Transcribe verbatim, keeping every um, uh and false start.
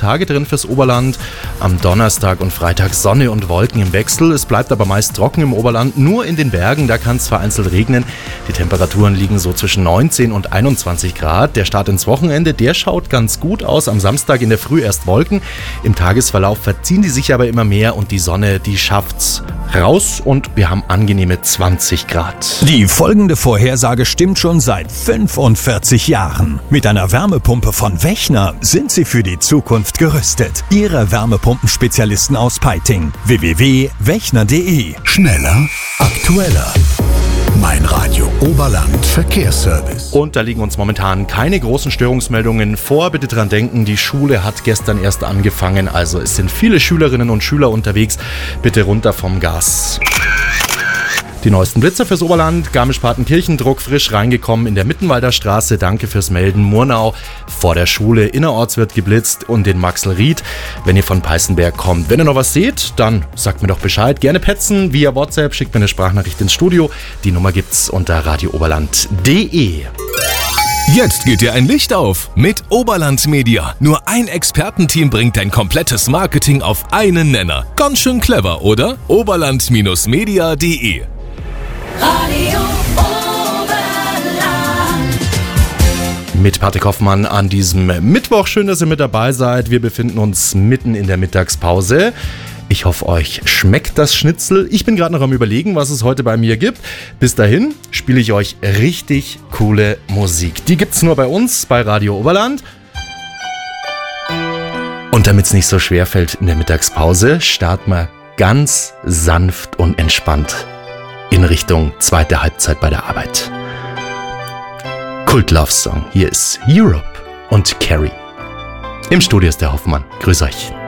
Tage drin fürs Oberland. Am Donnerstag und Freitag Sonne und Wolken im Wechsel. Es bleibt aber meist trocken im Oberland. Nur in den Bergen, da kann es vereinzelt regnen. Die Temperaturen liegen so zwischen neunzehn und einundzwanzig Grad. Der Start ins Wochenende, der schaut ganz gut aus. Am Samstag in der Früh erst Wolken. Im Tagesverlauf verziehen die sich aber immer mehr und die Sonne, die schafft's raus und wir haben angenehme zwanzig Grad. Die folgende Vorhersage stimmt schon seit fünfundvierzig Jahren. Mit einer Wärmepumpe von Wechner sind Sie für die Zukunft gerüstet. Ihre Wärmepumpenspezialisten aus Peiting. w w w punkt wechner punkt d e. Schneller, aktueller. Mein Radio Oberland Verkehrsservice. Und da liegen uns momentan keine großen Störungsmeldungen vor. Bitte dran denken, die Schule hat gestern erst angefangen. Also es sind viele Schülerinnen und Schüler unterwegs. Bitte runter vom Gas. Die neuesten Blitzer fürs Oberland. Garmisch-Partenkirchen, druckfrisch reingekommen in der Mittenwalder Straße. Danke fürs Melden. Murnau vor der Schule. Innerorts wird geblitzt und in Maxelried, wenn ihr von Peißenberg kommt. Wenn ihr noch was seht, dann sagt mir doch Bescheid. Gerne petzen via WhatsApp. Schickt mir eine Sprachnachricht ins Studio. Die Nummer gibt's unter radiooberland punkt d e. Jetzt geht dir ein Licht auf mit Oberland Media. Nur ein Expertenteam bringt dein komplettes Marketing auf einen Nenner. Ganz schön clever, oder? oberland Media punkt d e. Radio Oberland. Mit Patrick Hoffmann an diesem Mittwoch. Schön, dass ihr mit dabei seid. Wir befinden uns mitten in der Mittagspause. Ich hoffe, euch schmeckt das Schnitzel. Ich bin gerade noch am Überlegen, was es heute bei mir gibt. Bis dahin spiele ich euch richtig coole Musik. Die gibt's nur bei uns, bei Radio Oberland. Und damit es nicht so schwer fällt in der Mittagspause, starten wir ganz sanft und entspannt in Richtung zweite Halbzeit bei der Arbeit. Kult-Love-Song. Hier ist Europe und Carrie. Im Studio ist der Hoffmann. Grüß euch.